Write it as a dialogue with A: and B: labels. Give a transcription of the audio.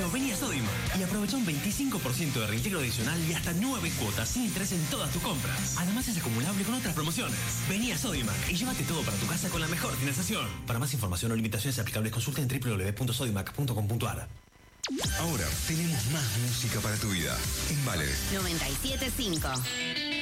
A: verano, vení a Sodimac y aprovecha un 25% de reintegro adicional y hasta 9 cuotas sin interés en todas tus compras. Además es acumulable con otras promociones. Vení a Sodimac y llévate todo para tu casa con la mejor financiación. Para más información o limitaciones aplicables, consulta en www.sodimac.com.ar.
B: Ahora tenemos más música para tu vida. En Vale
C: 97.5.